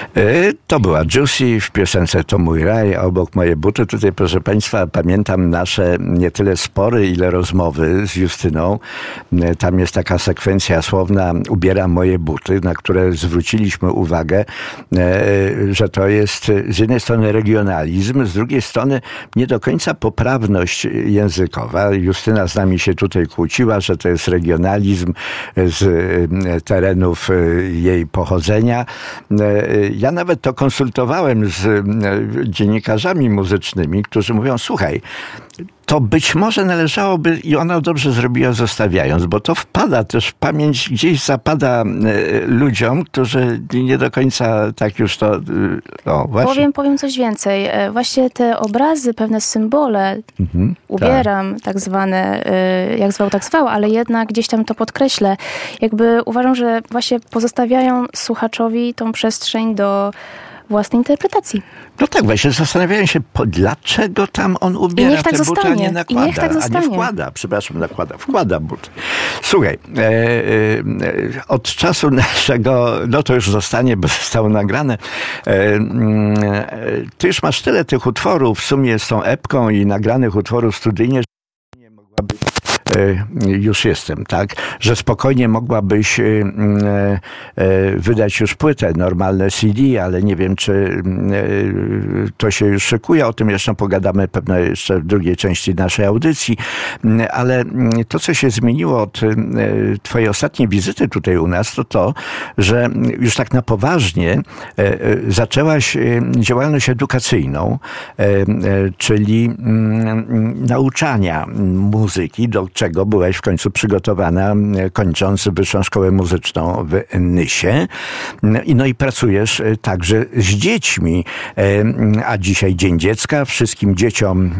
To była Juicy w piosence To mój raj, a obok moje buty. Tutaj, proszę Państwa, pamiętam nasze nie tyle spory, ile rozmowy z Justyną. Tam jest taka sekwencja słowna ubieram moje buty, na które zwróciliśmy uwagę, że to jest z jednej strony regionalizm, z drugiej strony nie do końca poprawność językowa. Justyna z nami się tutaj kłóciła, że to jest regionalizm z terenów jej pochodzenia. Ja nawet to konsultowałem z dziennikarzami muzycznymi, którzy mówią, słuchaj, to być może należałoby, i ona dobrze zrobiła zostawiając, bo to wpada też w pamięć, gdzieś zapada ludziom, którzy nie do końca tak już to... właśnie. Powiem coś więcej. Właśnie te obrazy, pewne symbole, ubieram tak zwane, jak zwał, tak zwał, ale jednak gdzieś tam to podkreślę. Jakby uważam, że właśnie pozostawiają słuchaczowi tą przestrzeń do własnej interpretacji. No tak, właśnie zastanawiałem się, dlaczego tam on ubiera te buty, a nie nakłada, a nie wkłada. Przepraszam, wkłada buty. Słuchaj, od czasu naszego, no to już zostanie, bo zostało nagrane, ty już masz tyle tych utworów, w sumie z tą epką i nagranych utworów studyjnie, że nie mogłaby... Już jestem, tak? Że spokojnie mogłabyś wydać już płytę, normalne CD, ale nie wiem, czy to się już szykuje. O tym jeszcze pogadamy pewnie jeszcze w drugiej części naszej audycji. Ale to, co się zmieniło od twojej ostatniej wizyty tutaj u nas, to, że już tak na poważnie zaczęłaś działalność edukacyjną, czyli nauczania muzyki, do czego byłaś w końcu przygotowana, kończąc Wyższą Szkołę Muzyczną w Nysie. No i pracujesz także z dziećmi. A dzisiaj Dzień Dziecka. Wszystkim dzieciom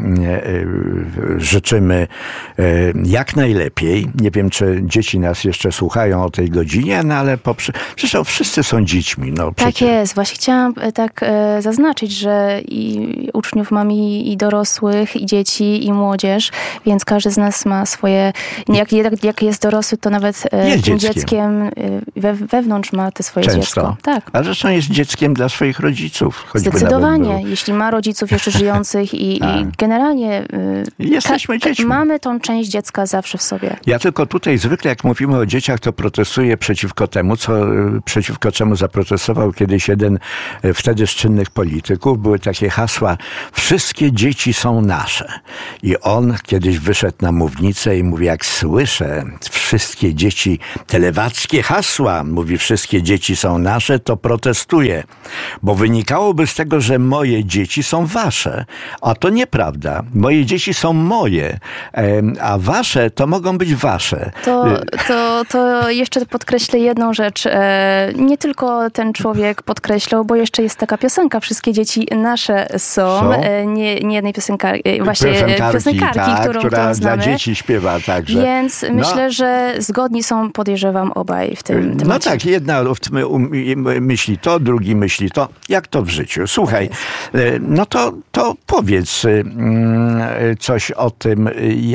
życzymy jak najlepiej. Nie wiem, czy dzieci nas jeszcze słuchają o tej godzinie, no ale przecież wszyscy są dziećmi. No, tak jest. Właśnie chciałam tak zaznaczyć, że i uczniów mam i dorosłych, i dzieci, i młodzież, więc każdy z nas ma swoje, jak jest dorosły, to nawet tym dzieckiem wewnątrz ma te swoje dziecko. Tak. A zresztą jest dzieckiem dla swoich rodziców. Zdecydowanie. Jeśli ma rodziców jeszcze żyjących i generalnie jesteśmy dziećmi. Mamy tą część dziecka zawsze w sobie. Ja tylko tutaj zwykle, jak mówimy o dzieciach, to protestuję przeciwko czemu zaprotestował kiedyś jeden wtedy z czynnych polityków. Były takie hasła, wszystkie dzieci są nasze. I on kiedyś wyszedł na mównicę i mówi, jak słyszę wszystkie dzieci, te lewackie hasła, mówi, wszystkie dzieci są nasze, to protestuję. Bo wynikałoby z tego, że moje dzieci są wasze. A to nieprawda. Moje dzieci są moje, a wasze to mogą być wasze. To jeszcze podkreślę jedną rzecz. Nie tylko ten człowiek podkreślał, bo jeszcze jest taka piosenka, wszystkie dzieci nasze są. Nie jednej piosenkarki, tak, którą która znamy. Dla dzieci śpiewa także. Więc myślę, że zgodni są, podejrzewam, obaj w tym temacie. No tak, jedna myśli to, drugi myśli to. Jak to w życiu? Słuchaj, no to powiedz coś o tym,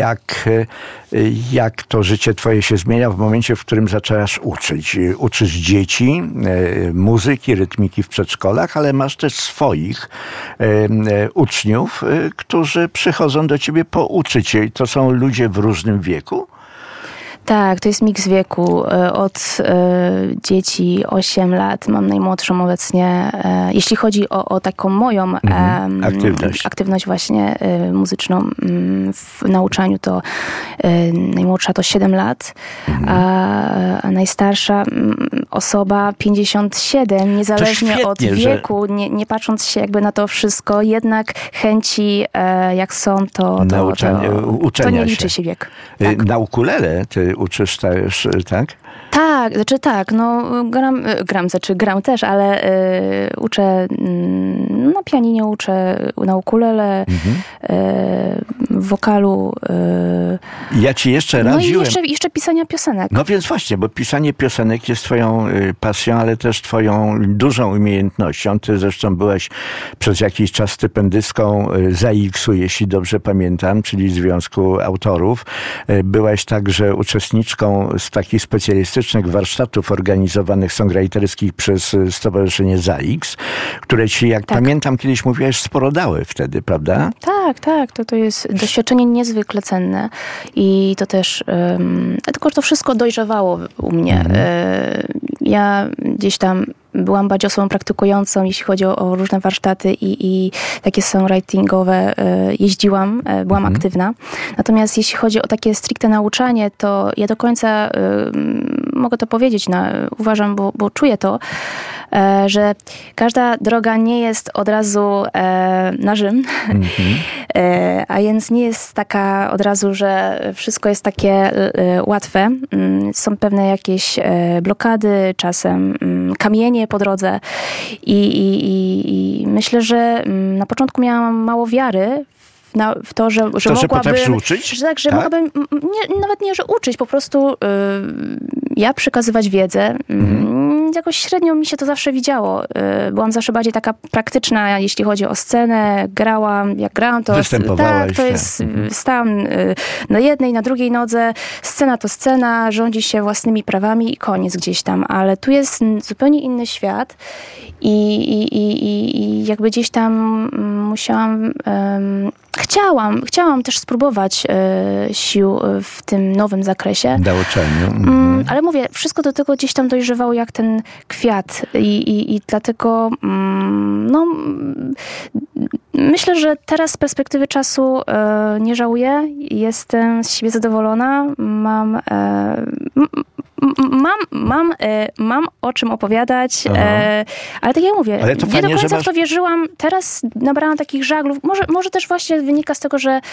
jak to życie twoje się zmienia w momencie, w którym zaczęłaś uczyć. Uczysz dzieci muzyki, rytmiki w przedszkolach, ale masz też swoich uczniów, którzy przychodzą do ciebie pouczyć się. I to są ludzie w różnym wieku? Tak, to jest miks wieku. Od dzieci 8 lat mam najmłodszą obecnie. Jeśli chodzi o taką moją aktywność właśnie muzyczną w nauczaniu, to najmłodsza to 7 lat, a najstarsza osoba 57, niezależnie od wieku, nie patrząc się jakby na to wszystko, jednak chęci jak są, to nie liczy się wiek. Tak. Na ukulele ty uczysz też, tak? Tak, no gram też, ale uczę na pianinie, uczę na ukulele, w wokalu. Ja ci jeszcze radziłem. No i jeszcze pisania piosenek. No więc właśnie, bo pisanie piosenek jest twoją pasją, ale też twoją dużą umiejętnością. Ty zresztą byłaś przez jakiś czas stypendystką ZAIKS-u, jeśli dobrze pamiętam, czyli Związku Autorów. Byłaś także uczestniczką z takich specjalistycznych artystycznych warsztatów organizowanych songwriterskich przez Stowarzyszenie ZAIX, które ci, jak pamiętam, kiedyś mówiłaś, sporo dały wtedy, prawda? Tak. To jest doświadczenie niezwykle cenne i to też, tylko to wszystko dojrzewało u mnie. Ja gdzieś tam byłam bardziej osobą praktykującą, jeśli chodzi o różne warsztaty i takie songwritingowe jeździłam, byłam aktywna. Natomiast jeśli chodzi o takie stricte nauczanie, to ja do końca mogę to powiedzieć, uważam, bo czuję to, że każda droga nie jest od razu na Rzym, a więc nie jest taka od razu, że wszystko jest takie łatwe. Są pewne jakieś blokady, czasem kamienie po drodze i myślę, że na początku miałam mało wiary w to, że mogłabym... uczyć? Że mogłabym, nawet nie, że uczyć, po prostu ja przekazywać wiedzę. Jakoś średnio mi się to zawsze widziało. Byłam zawsze bardziej taka praktyczna, jeśli chodzi o scenę. Jak grałam, to... Występowałaś. To jest... Stałam na jednej, na drugiej nodze. Scena to scena, rządzi się własnymi prawami i koniec gdzieś tam. Ale tu jest zupełnie inny świat i jakby gdzieś tam musiałam... Chciałam też spróbować sił w tym nowym zakresie. Nauczaniu. Ale mówię, wszystko do tego gdzieś tam dojrzewało jak ten kwiat i dlatego myślę, że teraz z perspektywy czasu nie żałuję. Jestem z siebie zadowolona. Mam o czym opowiadać, ale tak jak mówię, nie do końca w to wierzyłam. Teraz nabrałam takich żaglów. Może też właśnie wynika z tego, że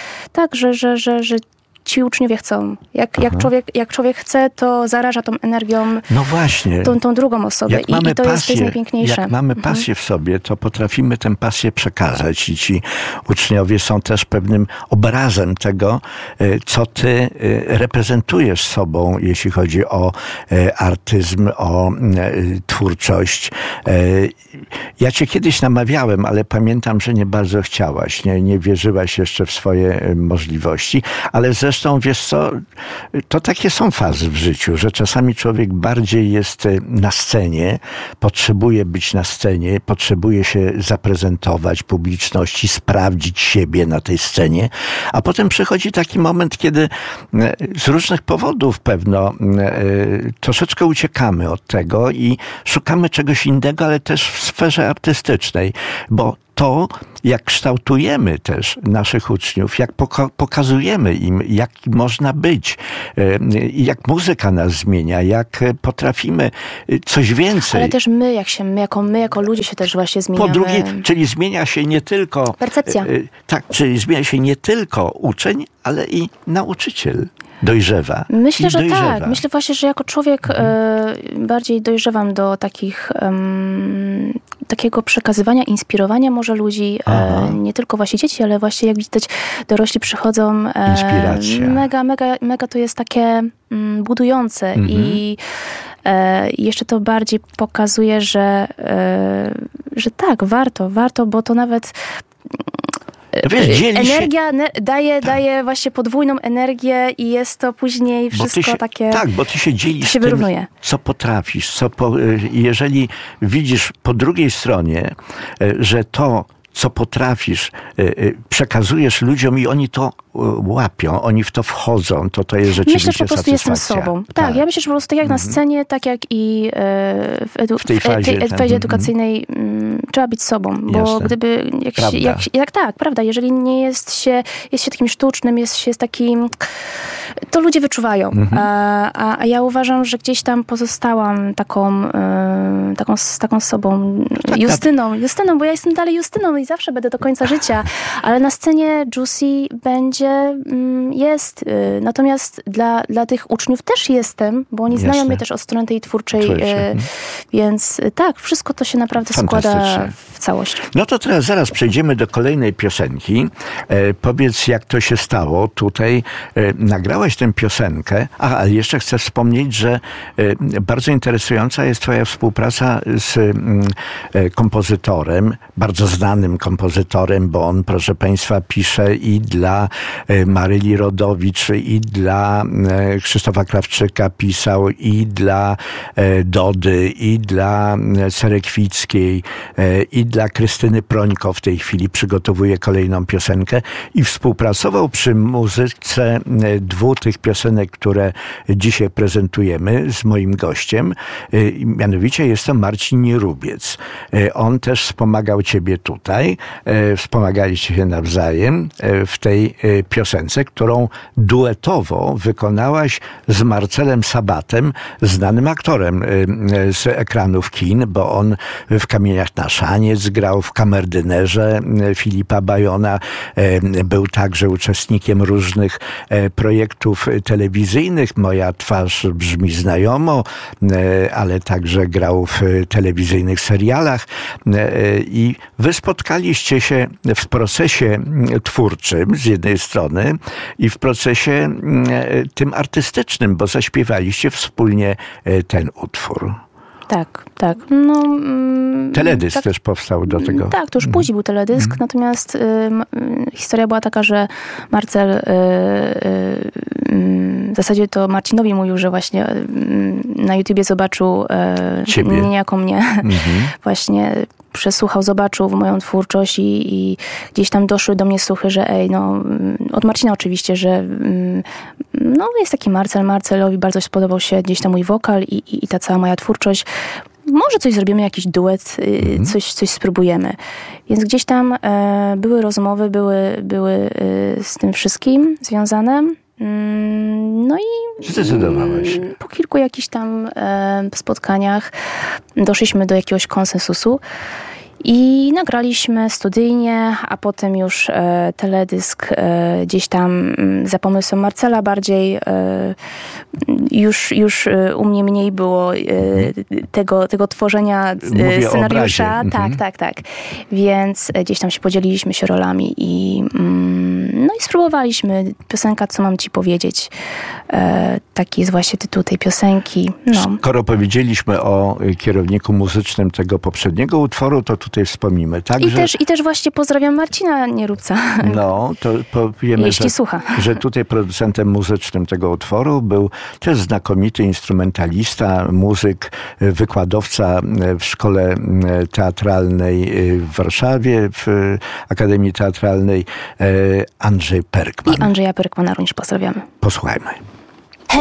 ci uczniowie chcą. Jak człowiek chce, to zaraża tą energią tą drugą osobę. I to jest najpiękniejsze. Jak mamy pasję w sobie, to potrafimy tę pasję przekazać. I ci uczniowie są też pewnym obrazem tego, co ty reprezentujesz sobą, jeśli chodzi o artyzm, o twórczość. Ja cię kiedyś namawiałem, ale pamiętam, że nie bardzo chciałaś. Nie wierzyłaś jeszcze w swoje możliwości, ale zresztą, wiesz co, to takie są fazy w życiu, że czasami człowiek bardziej jest na scenie, potrzebuje być na scenie, potrzebuje się zaprezentować publiczności, sprawdzić siebie na tej scenie, a potem przychodzi taki moment, kiedy z różnych powodów pewno troszeczkę uciekamy od tego i szukamy czegoś innego, ale też w sferze artystycznej, bo to, jak kształtujemy też naszych uczniów, jak pokazujemy im, jak można być, jak muzyka nas zmienia, jak potrafimy coś więcej. Ale też my jako ludzie się też właśnie zmieniamy. Po drugie, czyli zmienia się nie tylko... Percepcja. Czyli zmienia się nie tylko uczeń, ale i nauczyciel. Dojrzewa. Myślę, że tak. Myślę właśnie, że jako człowiek bardziej dojrzewam do takiego przekazywania, inspirowania może ludzi, nie tylko właśnie dzieci, ale właśnie jak widać dorośli przychodzą. Inspiracja. Mega to jest takie budujące i jeszcze to bardziej pokazuje, że tak, warto, bo to nawet energia daje właśnie podwójną energię i jest to później wszystko takie... Tak, bo ty się dzielisz tym, wyrównuje. Co potrafisz. Jeżeli widzisz po drugiej stronie, że to, co potrafisz, przekazujesz ludziom i oni to łapią, oni w to wchodzą, to jest rzeczywiście myślę, że po prostu jestem sobą. Tak, ja myślę, że po prostu tak jak na scenie, tak jak i w tej fazie edukacyjnej trzeba być sobą, bo jasne. Gdyby... Prawda, jeżeli nie jest się takim sztucznym, jest się takim... to ludzie wyczuwają. A ja uważam, że gdzieś tam pozostałam taką sobą, Justyną, bo ja jestem dalej Justyną i zawsze będę do końca życia, ale na scenie Juicy jest. Natomiast dla tych uczniów też jestem, bo oni znają mnie też od strony tej twórczej, więc tak, wszystko to się naprawdę składa w całości. No to teraz zaraz przejdziemy do kolejnej piosenki. Powiedz, jak to się stało. Tutaj nagrałaś tę piosenkę. Ale jeszcze chcę wspomnieć, że bardzo interesująca jest twoja współpraca z kompozytorem, bardzo znanym kompozytorem, bo on, proszę państwa, pisze i dla Maryli Rodowicz, i dla Krzysztofa Krawczyka pisał, i dla Dody, i dla Serekwickiej, i dla Krystyny Prońko w tej chwili przygotowuje kolejną piosenkę i współpracował przy muzyce 2 tych piosenek, które dzisiaj prezentujemy z moim gościem. Mianowicie jest to Marcin Nierubiec. On też wspomagał ciebie tutaj. Wspomagaliście się nawzajem w tej piosence, którą duetowo wykonałaś z Marcelem Sabatem, znanym aktorem z ekranów kin, bo on w Kamieniach na Szaniec grał, w Kamerdynerze Filipa Bajona. Był także uczestnikiem różnych projektów telewizyjnych. Moja twarz brzmi znajomo, ale także grał w telewizyjnych serialach. I wy spotkaliście się w procesie twórczym z jednej strony i w procesie tym artystycznym, bo zaśpiewaliście wspólnie ten utwór. Tak. Teledysk też powstał do tego. Tak, to już później był teledysk, natomiast historia była taka, że Marcel w zasadzie to Marcinowi mówił, że właśnie na YouTubie zobaczył niejako mnie. Właśnie przesłuchał, zobaczył moją twórczość i gdzieś tam doszły do mnie słuchy, że od Marcina oczywiście, że jest taki Marcelowi bardzo spodobał się gdzieś tam mój wokal i ta cała moja twórczość. Może coś zrobimy, jakiś duet, coś spróbujemy. Więc gdzieś tam były rozmowy, były z tym wszystkim związane. No i zdecydowałeś. Po kilku jakichś tam spotkaniach doszliśmy do jakiegoś konsensusu i nagraliśmy studyjnie, a potem już teledysk gdzieś tam za pomysłem Marcela bardziej. Już u mnie mniej było tego tworzenia scenariusza. Tak. Więc gdzieś tam się podzieliliśmy się rolami i spróbowaliśmy. Piosenka Co mam ci powiedzieć? Taki jest właśnie tytuł tej piosenki. Skoro powiedzieliśmy o kierowniku muzycznym tego poprzedniego utworu, to tutaj wspomnimy. I też właśnie pozdrawiam Marcina Nierubca. To powiemy, jeśli słucha. Że tutaj producentem muzycznym tego utworu był też znakomity instrumentalista, muzyk, wykładowca w szkole teatralnej w Warszawie, w Akademii Teatralnej, Andrzej Perkman. I Andrzeja Perkmana również pozdrawiamy. Posłuchajmy.